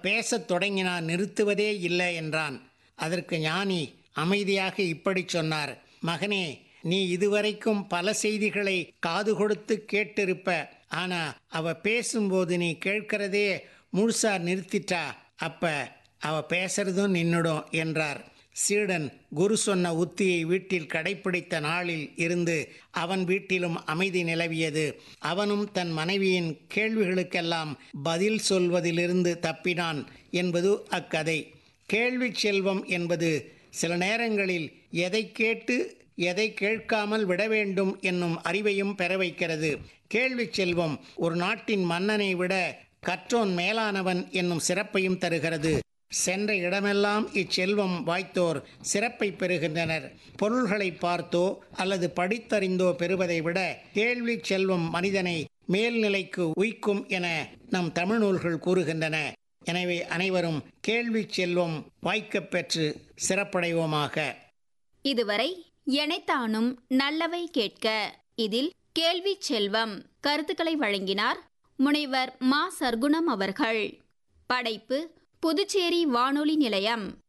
பேசத் தொடங்கினான், நிறுத்துவதே இல்லை என்றான். அதற்கு ஞானி அமைதியாக இப்படி சொன்னார்: மகனே, நீ இதுவரைக்கும் பல செய்திகளை காது கொடுத்து கேட்டிருப்ப. ஆனா அவ பேசும்போது நீ கேட்கிறதே முழுசா நிறுத்திட்டா, அப்ப அவ பேசுறதும் நின்னுடும் என்றார். சீடன் குரு சொன்ன உத்தியை வீட்டில் கடைப்பிடித்த நாளில் இருந்து அவன் வீட்டிலும் அமைதி நிலவியது. அவனும் தன் மனைவியின் கேள்விகளுக்கெல்லாம் பதில் சொல்வதிலிருந்து தப்பினான் என்பது அக்கதை. கேள்வி செல்வம் என்பது சில நேரங்களில் எதை கேட்டு எதை கேட்காமல் விட வேண்டும் என்னும் அறிவையும் பெற வைக்கிறது. கேள்வி செல்வம் ஒரு நாட்டின் மன்னனை விட கற்றோன் மேலானவன் என்னும் சிறப்பையும் தருகிறது. சென்ற இடமெல்லாம் இச்செல்வம் வாய்த்தோர் சிறப்பை பெறுகின்றனர். பொருள்களை பார்த்தோ அல்லது படித்தறிந்தோ பெறுவதை விட கேள்வி செல்வம் மனிதனை மேல்நிலைக்கு உய்க்கும் என நம் தமிழ் நூல்கள் கூறுகின்றன. எனவே அனைவரும் கேள்வி செல்வம் வாய்க்கப் பெற்று சிறப்படைவோமாக. இதுவரை எனைத்தானும் நல்லவை கேட்க இதில் கேள்வி செல்வம் கருத்துக்களை வழங்கினார் முனைவர் மா. சர்க்குணம் அவர்கள். படைப்பு புதுச்சேரி வானொலி நிலையம்.